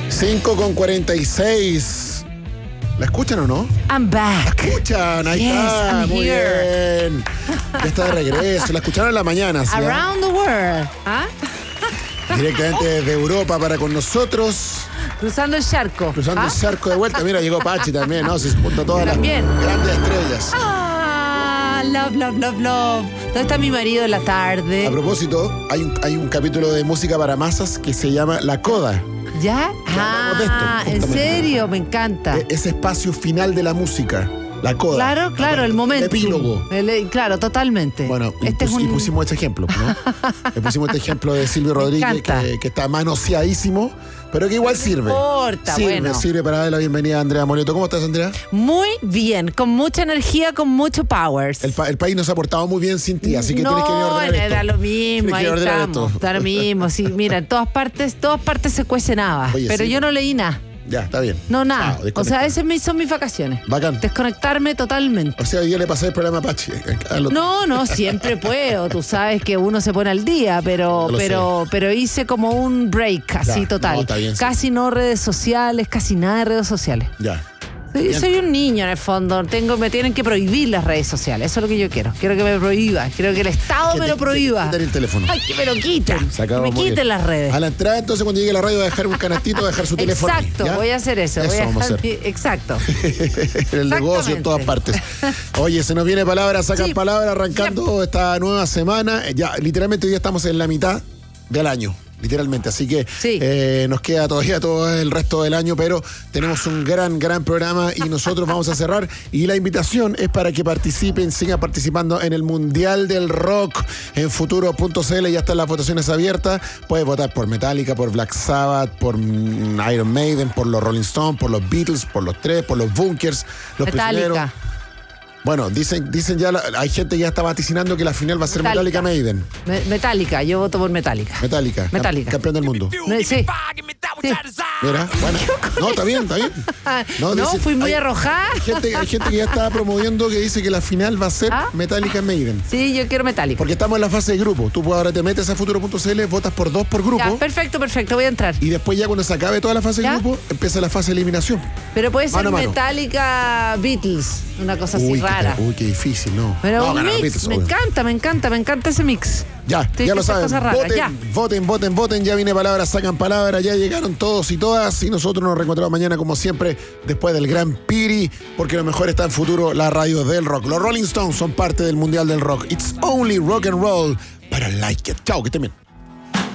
5:46. ¿La escuchan o no? I'm back. ¿La escuchan? Ahí Yes, está. I'm Muy here. bien. Ya está de regreso. La escucharon en la mañana, ¿sí? Around the world. ¿Ah? Directamente desde Europa para con nosotros. Cruzando el charco. Cruzando ¿Ah? el charco de vuelta. Mira, llegó Pachi también, ¿no? Se junta todas las También. grandes estrellas. Ah, love. ¿Dónde está mi marido en la tarde? A propósito, hay un capítulo de música para masas que se llama La Coda. ¿Ya? hablamos de esto, ¿En justamente. serio? Me encanta. Ese espacio final de la música. La coda. Claro, el momento. El epílogo. Claro, totalmente. Bueno, y y pusimos este ejemplo, ¿no? Le pusimos este ejemplo de Silvio Rodríguez, encanta. que está manoseadísimo, pero que igual sirve. importa, bueno. Sirve para darle la bienvenida a Andrea Moleto. ¿Cómo estás, Andrea? Muy bien, con mucha energía, con mucho powers. El país nos ha portado muy bien sin ti, así que tienes que venir a ordenar esto. Da lo mismo, Tienes ahí que ordenar estamos. esto. Da lo mismo, sí, mira, en todas partes se cuecen habas. Oye, pero sí, yo no leí nada. Ya, está bien. No, nada. Chao, O sea, desconecta. esas son mis vacaciones. Bacán. Desconectarme totalmente. O sea, hoy día le pasé el programa a Pachi. No, siempre puedo. Tú sabes que uno se pone al día, Yo lo pero hice como un break así Ya, total. no, está bien, sí. Casi no redes sociales, casi nada de redes sociales. Ya. Soy un niño en el fondo. Me tienen que prohibir las redes sociales. Eso es lo que yo quiero. Quiero que me prohíba. Quiero que el Estado me lo prohíba. Quitar el teléfono. Ay, que me lo quiten. Se acabó, Que me muy quiten bien. las redes. A la entrada, entonces, cuando llegue a la radio, va a dejar un canastito, va a dejar su teléfono. ahí, Exacto, ¿ya? voy a hacer eso. Voy a vamos a dejar hacer. Exacto. El negocio en todas partes. Oye, se nos viene palabra, sacan Sí. palabra, arrancando esta nueva semana. Ya, literalmente hoy ya estamos en la mitad del año. Literalmente, así que Sí. nos queda todavía todo el resto del año, pero tenemos un gran programa y nosotros vamos a cerrar. Y la invitación es para que participen, sigan participando en el Mundial del Rock en futuro.cl. Ya están las votaciones abiertas. Puedes votar por Metallica, por Black Sabbath, por Iron Maiden, por los Rolling Stones, por los Beatles, por los Tres, por los Bunkers, los Prisioneros. Metallica. Bueno, dicen ya, hay gente que ya está vaticinando que la final va a ser Metallica Maiden. Metallica, yo voto por Metallica. Metallica. Campeón del mundo. Sí. Mira, bueno. No, está bien. No, fui muy arrojada. Hay gente que ya está promoviendo que dice que la final va a ser Metallica Maiden. Sí, yo quiero Metallica. Porque estamos en la fase de grupo. Tú ahora te metes a futuro.cl, votas por 2 por grupo. Ya, perfecto, voy a entrar. Y después ya cuando se acabe toda la fase de ¿Ya? grupo, empieza la fase de eliminación. Pero puede ser Mano a mano. Metallica Beatles, una cosa así rara. Qué difícil, ¿no? Pero No, un ganan los mix, Beatles, me obvio. encanta ese mix. Ya Tiene lo que ser saben. cosas raras, ya. Voten. Ya viene palabra, sacan palabra. Ya llegaron todos y todas. Y nosotros nos reencontramos mañana, como siempre, después del Gran Piri, porque lo mejor está en futuro, la radio del rock. Los Rolling Stones son parte del Mundial del Rock. It's only rock and roll, but I like it. Chao, que estén bien.